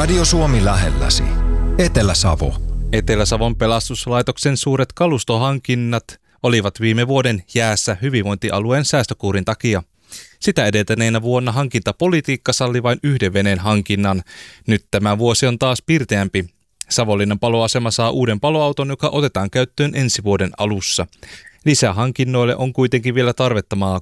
Radio Suomi lähelläsi. Etelä-Savo. Etelä-Savon pelastuslaitoksen suuret kalustohankinnat olivat viime vuoden jäässä hyvinvointialueen säästökuurin takia. Sitä edeltäneenä vuonna hankintapolitiikka salli vain yhden veneen hankinnan. Nyt tämä vuosi on taas pirteämpi. Savonlinnan paloasema saa uuden paloauton, joka otetaan käyttöön ensi vuoden alussa. Lisähankinnoille on kuitenkin vielä tarvetta